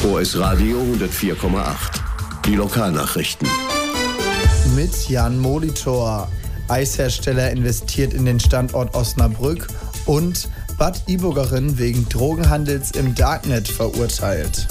OS Radio 104,8. Die Lokalnachrichten. Mit Jan Molitor. Eishersteller investiert in den Standort Osnabrück und Bad Iburgerin wegen Drogenhandels im Darknet verurteilt.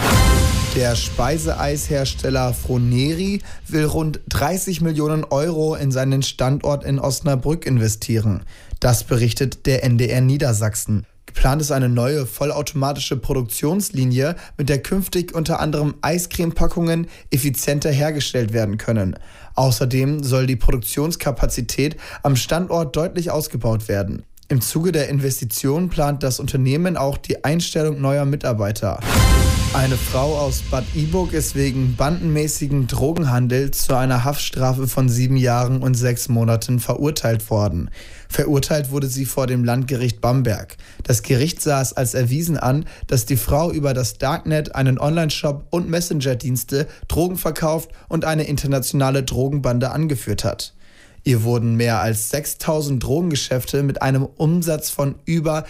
Der Speiseeishersteller Froneri will rund 30 Millionen Euro in seinen Standort in Osnabrück investieren. Das berichtet der NDR Niedersachsen. Geplant ist eine neue vollautomatische Produktionslinie, mit der künftig unter anderem Eiscremepackungen effizienter hergestellt werden können. Außerdem soll die Produktionskapazität am Standort deutlich ausgebaut werden. Im Zuge der Investition plant das Unternehmen auch die Einstellung neuer Mitarbeiter. Eine Frau aus Bad Iburg ist wegen bandenmäßigen Drogenhandels zu einer Haftstrafe von 7 Jahren und 6 Monaten verurteilt worden. Verurteilt wurde sie vor dem Landgericht Bamberg. Das Gericht sah es als erwiesen an, dass die Frau über das Darknet, einen Onlineshop und Messenger-Dienste Drogen verkauft und eine internationale Drogenbande angeführt hat. Ihr wurden mehr als 6.000 Drogengeschäfte mit einem Umsatz von über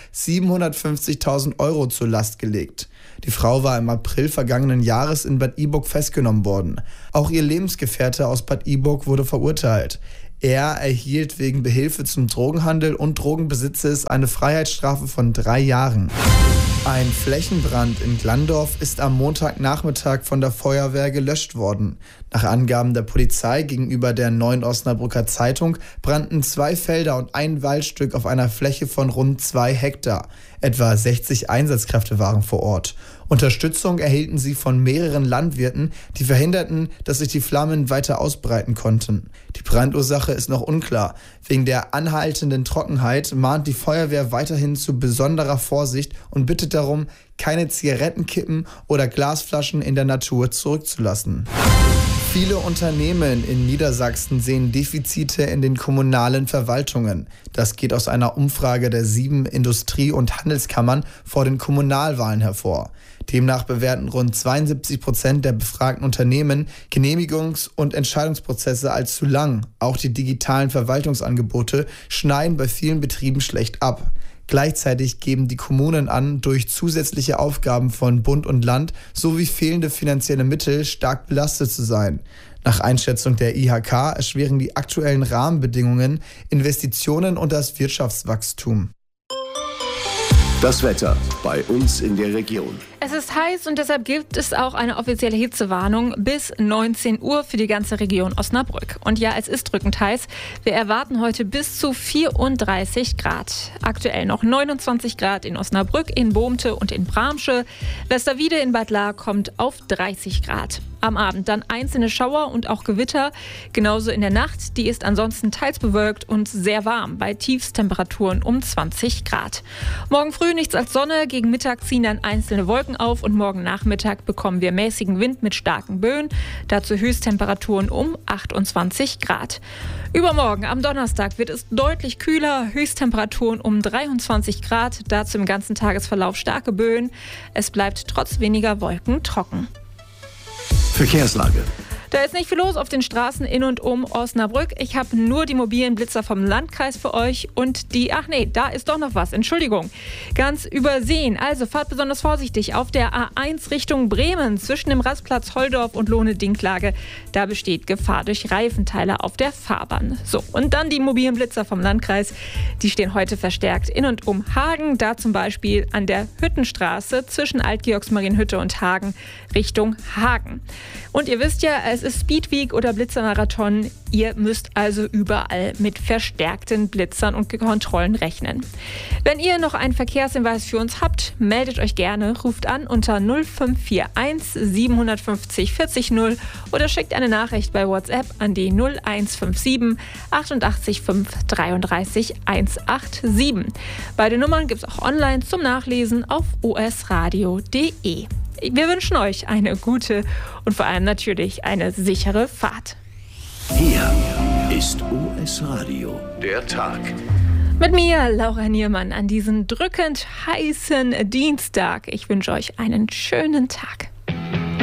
750.000 Euro zur Last gelegt. Die Frau war im April vergangenen Jahres in Bad Iburg festgenommen worden. Auch ihr Lebensgefährte aus Bad Iburg wurde verurteilt. Er erhielt wegen Behilfe zum Drogenhandel und Drogenbesitzes eine Freiheitsstrafe von 3 Jahren. Ein Flächenbrand in Glandorf ist am Montagnachmittag von der Feuerwehr gelöscht worden. Nach Angaben der Polizei gegenüber der Neuen Osnabrücker Zeitung brannten 2 Felder und ein Waldstück auf einer Fläche von rund 2 Hektar. Etwa 60 Einsatzkräfte waren vor Ort. Unterstützung erhielten sie von mehreren Landwirten, die verhinderten, dass sich die Flammen weiter ausbreiten konnten. Die Brandursache ist noch unklar. Wegen der anhaltenden Trockenheit mahnt die Feuerwehr weiterhin zu besonderer Vorsicht und bittet darum, keine Zigarettenkippen oder Glasflaschen in der Natur zurückzulassen. Viele Unternehmen in Niedersachsen sehen Defizite in den kommunalen Verwaltungen. Das geht aus einer Umfrage der 7 Industrie- und Handelskammern vor den Kommunalwahlen hervor. Demnach bewerten rund 72% der befragten Unternehmen Genehmigungs- und Entscheidungsprozesse als zu lang. Auch die digitalen Verwaltungsangebote schneiden bei vielen Betrieben schlecht ab. Gleichzeitig geben die Kommunen an, durch zusätzliche Aufgaben von Bund und Land sowie fehlende finanzielle Mittel stark belastet zu sein. Nach Einschätzung der IHK erschweren die aktuellen Rahmenbedingungen Investitionen und das Wirtschaftswachstum. Das Wetter bei uns in der Region. Es ist heiß und deshalb gibt es auch eine offizielle Hitzewarnung bis 19 Uhr für die ganze Region Osnabrück. Und ja, es ist drückend heiß. Wir erwarten heute bis zu 34 Grad. Aktuell noch 29 Grad in Osnabrück, in Bohmte und in Bramsche. Westerwiede in Bad Lahr kommt auf 30 Grad. Am Abend dann einzelne Schauer und auch Gewitter. Genauso in der Nacht. Die ist ansonsten teils bewölkt und sehr warm bei Tiefstemperaturen um 20 Grad. Morgen früh nichts als Sonne. Gegen Mittag ziehen dann einzelne Wolken auf und morgen Nachmittag bekommen wir mäßigen Wind mit starken Böen. Dazu Höchsttemperaturen um 28 Grad. Übermorgen am Donnerstag wird es deutlich kühler. Höchsttemperaturen um 23 Grad. Dazu im ganzen Tagesverlauf starke Böen. Es bleibt trotz weniger Wolken trocken. Verkehrslage. Da ist nicht viel los auf den Straßen in und um Osnabrück. Ich habe nur die mobilen Blitzer vom Landkreis für euch und da ist doch noch was. Entschuldigung, ganz übersehen. Also fahrt besonders vorsichtig auf der A1 Richtung Bremen zwischen dem Rastplatz Holdorf und Lohne-Dinklage. Da besteht Gefahr durch Reifenteile auf der Fahrbahn. So, und dann die mobilen Blitzer vom Landkreis. Die stehen heute verstärkt in und um Hagen. Da zum Beispiel an der Hüttenstraße zwischen Alt-Georgsmarienhütte und Hagen Richtung Hagen. Und ihr wisst ja, es ist Speedweek oder Blitzermarathon. Ihr müsst also überall mit verstärkten Blitzern und Kontrollen rechnen. Wenn ihr noch einen Verkehrshinweis für uns habt, meldet euch gerne, ruft an unter 0541 750 40 0 oder schickt eine Nachricht bei WhatsApp an die 0157 88 5 33 187. Beide Nummern gibt es auch online zum Nachlesen auf osradio.de. Wir wünschen euch eine gute und vor allem natürlich eine sichere Fahrt. Hier ist OS Radio, der Tag. Mit mir, Laura Niermann, an diesem drückend heißen Dienstag. Ich wünsche euch einen schönen Tag.